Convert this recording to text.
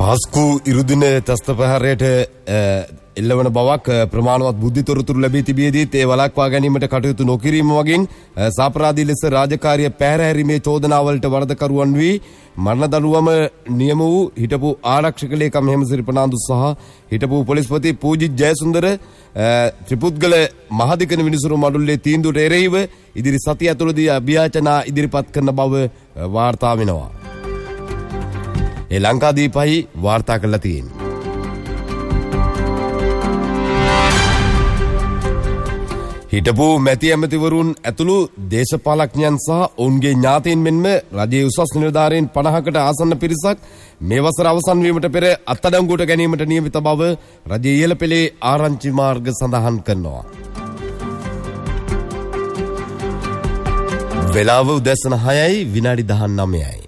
පාස්කු ඉරුදින ත්‍රස්ත ප්‍රහාරයට එල්ලවන බවක් ප්‍රමාණවත් බුද්ධි තොරතුරු ලැබී තිබියදීත් ඒ වළක්වා ගැනීමට කටයුතු නොකිරීම වගින් සාපරාධී ලෙස රාජකාරිය පැහැරහැරීමේ චෝදනාවලට වරදකරුවන් වී මරණ දඬුවම නියම වූ හිටපු ආරක්ෂක ලේකම් හේමසිරි ප්‍රනාන්දු සහ හිටපු පොලිස්පති පූජිත් ජයසුන්දර ත්‍රිපුද්ගල මහදිකන විනිසුරු මඩුල්ලේ තීන්දුවට එරෙහිව ඉදිරි සතිය ඇතුළතදී අභ්‍යාචනා ඉදිරිපත් කරන බව වාර්තා වෙනවා. ඒ ලංකාදීපයි වාර්තා කරලා තියෙන්නේ. හිටපු මැති ඇමතිවරුන් ඇතුළු දේශපාලඥයන් සහ ඔවුන්ගේ ඥාතීන් මෙන්ම රජයේ උසස් නිලධාරීන් 50කට ආසන්න පිරිසක් මේ වසර අවසන් වීමට පෙර අත්අඩංගුවට ගැනීමට නියමිත බව රජයේ ඉහළ පෙළේ ආරංචි මාර්ග සඳහන් කරනවා. වෙලාව උදැසන 6යි විනාඩි 19යි.